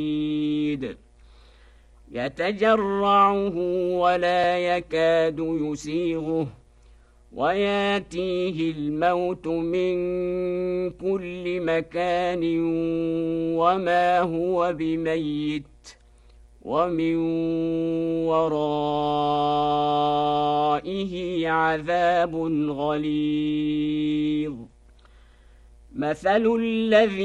يتجرعه ولا يكاد يسيغه وياتيه الموت من كل مكان وما هو بميت ومن ورائه عذاب غليظ مثل الذي